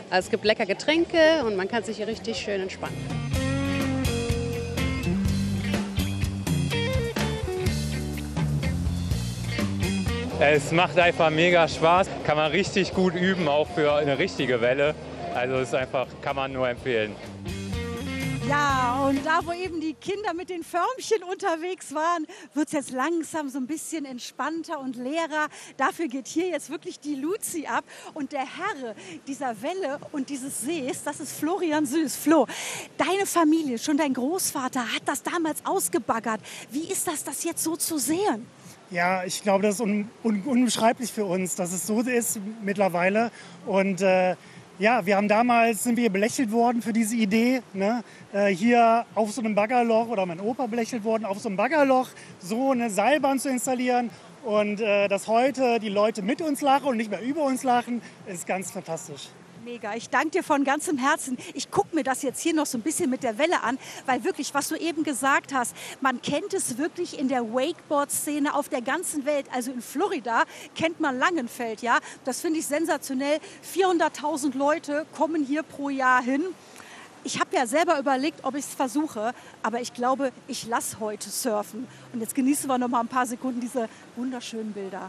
Also es gibt leckere Getränke und man kann sich hier richtig schön entspannen. Es macht einfach mega Spaß, kann man richtig gut üben, auch für eine richtige Welle. Also es ist einfach, kann man nur empfehlen. Ja, und da, wo eben die Kinder mit den Förmchen unterwegs waren, wird es jetzt langsam so ein bisschen entspannter und leerer. Dafür geht hier jetzt wirklich die Luzi ab. Und der Herr dieser Welle und dieses Sees, das ist Florian Süß. Flo, deine Familie, schon dein Großvater, hat das damals ausgebaggert. Wie ist das jetzt so zu sehen? Ja, ich glaube, das ist unbeschreiblich für uns, dass es so ist mittlerweile. Und ja, sind wir belächelt worden für diese Idee, ne? Hier auf so einem Baggerloch, oder mein Opa belächelt worden, auf so einem Baggerloch so eine Seilbahn zu installieren. Und dass heute die Leute mit uns lachen und nicht mehr über uns lachen, ist ganz fantastisch. Mega, ich danke dir von ganzem Herzen. Ich gucke mir das jetzt hier noch so ein bisschen mit der Welle an, weil wirklich, was du eben gesagt hast, man kennt es wirklich in der Wakeboard-Szene auf der ganzen Welt. Also in Florida kennt man Langenfeld, ja. Das finde ich sensationell. 400.000 Leute kommen hier pro Jahr hin. Ich habe ja selber überlegt, ob ich es versuche, aber ich glaube, ich lasse heute surfen. Und jetzt genießen wir noch mal ein paar Sekunden diese wunderschönen Bilder.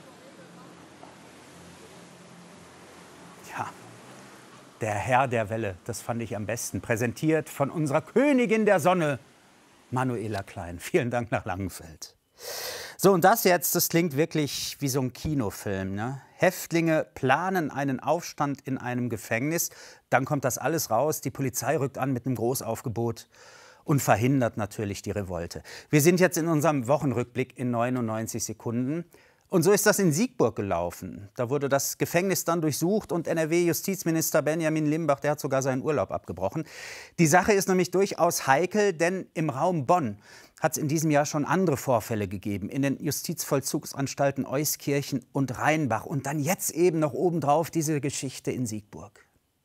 Ja. Der Herr der Welle, das fand ich am besten. Präsentiert von unserer Königin der Sonne, Manuela Klein. Vielen Dank nach Langenfeld. So, und das jetzt, das klingt wirklich wie so ein Kinofilm, ne? Häftlinge planen einen Aufstand in einem Gefängnis. Dann kommt das alles raus. Die Polizei rückt an mit einem Großaufgebot und verhindert natürlich die Revolte. Wir sind jetzt in unserem Wochenrückblick in 99 Sekunden. Und so ist das in Siegburg gelaufen. Da wurde das Gefängnis dann durchsucht und NRW-Justizminister Benjamin Limbach, der hat sogar seinen Urlaub abgebrochen. Die Sache ist nämlich durchaus heikel, denn im Raum Bonn hat es in diesem Jahr schon andere Vorfälle gegeben. In den Justizvollzugsanstalten Euskirchen und Rheinbach. Und dann jetzt eben noch obendrauf diese Geschichte in Siegburg.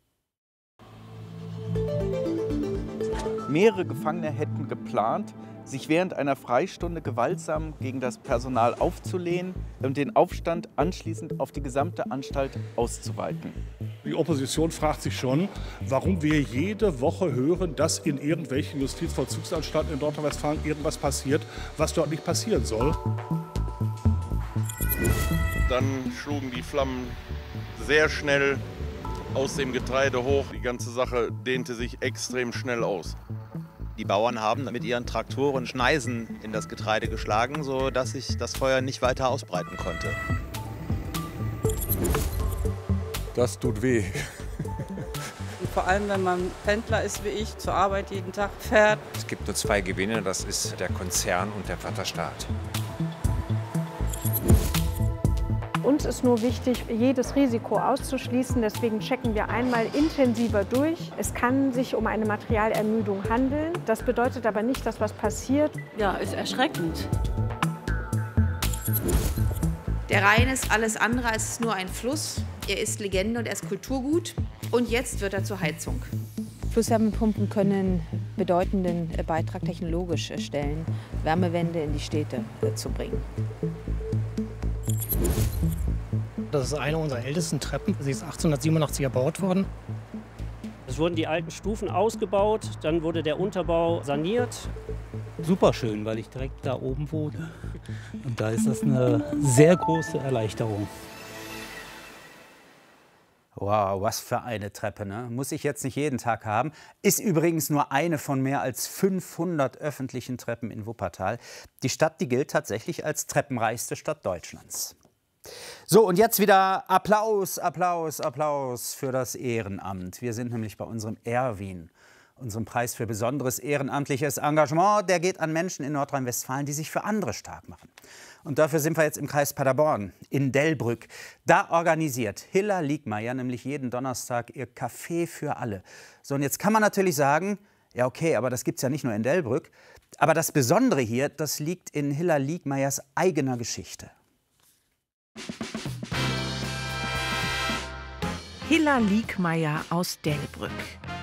Mehrere Gefangene hätten geplant, sich während einer Freistunde gewaltsam gegen das Personal aufzulehnen und den Aufstand anschließend auf die gesamte Anstalt auszuweiten. Die Opposition fragt sich schon, warum wir jede Woche hören, dass in irgendwelchen Justizvollzugsanstalten in Nordrhein-Westfalen irgendwas passiert, was dort nicht passieren soll. Dann schlugen die Flammen sehr schnell aus dem Getreide hoch. Die ganze Sache dehnte sich extrem schnell aus. Die Bauern haben mit ihren Traktoren Schneisen in das Getreide geschlagen, sodass sich das Feuer nicht weiter ausbreiten konnte. Das tut weh. Vor allem, wenn man Pendler ist wie ich, zur Arbeit jeden Tag fährt. Es gibt nur zwei Gewinner, das ist der Konzern und der Vaterstaat. Uns ist nur wichtig, jedes Risiko auszuschließen. Deswegen checken wir einmal intensiver durch. Es kann sich um eine Materialermüdung handeln. Das bedeutet aber nicht, dass was passiert. Ja, ist erschreckend. Der Rhein ist alles andere als nur ein Fluss. Er ist Legende und er ist Kulturgut. Und jetzt wird er zur Heizung. Flusswärmepumpen können bedeutenden Beitrag technologisch stellen, Wärmewende in die Städte zu bringen. Das ist eine unserer ältesten Treppen. Sie ist 1887 erbaut worden. Es wurden die alten Stufen ausgebaut, dann wurde der Unterbau saniert. Super schön, weil ich direkt da oben wohne. Und da ist das eine sehr große Erleichterung. Wow, was für eine Treppe, ne? Muss ich jetzt nicht jeden Tag haben. Ist übrigens nur eine von mehr als 500 öffentlichen Treppen in Wuppertal. Die Stadt, die gilt tatsächlich als treppenreichste Stadt Deutschlands. So, und jetzt wieder Applaus, Applaus, Applaus für das Ehrenamt. Wir sind nämlich bei unserem Erwin, unserem Preis für besonderes ehrenamtliches Engagement. Der geht an Menschen in Nordrhein-Westfalen, die sich für andere stark machen. Und dafür sind wir jetzt im Kreis Paderborn, in Delbrück. Da organisiert Hilla Liegmeier nämlich jeden Donnerstag ihr Café für alle. So, und jetzt kann man natürlich sagen, ja okay, aber das gibt es ja nicht nur in Delbrück. Aber das Besondere hier, das liegt in Hilla Liegmeiers eigener Geschichte. Hilla Liegmeier aus Delbrück.